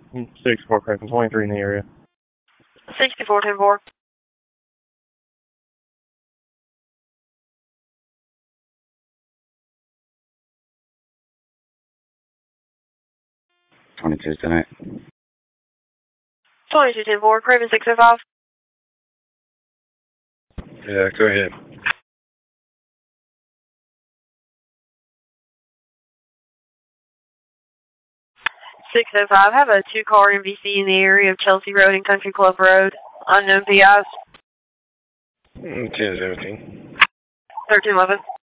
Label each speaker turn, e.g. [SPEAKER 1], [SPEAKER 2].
[SPEAKER 1] 64 Craven, 23 in the area.
[SPEAKER 2] 64-10-4.
[SPEAKER 3] tonight.
[SPEAKER 2] 22-10-4, Craven 605.
[SPEAKER 1] Yeah, go ahead.
[SPEAKER 2] I have a 2-car MVC in the area of Chelsea Road and Country Club Road. Unknown PIs.
[SPEAKER 1] 10-17.
[SPEAKER 2] 13-11.